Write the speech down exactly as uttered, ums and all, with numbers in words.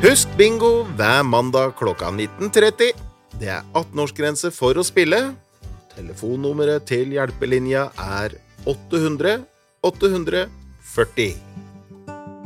Husk bingo hver mandag klokka nitten tretti. Det er atten-årsgrense for å spille. Telefonnummeret til hjelpelinja er åtte hundre åtte hundre førti.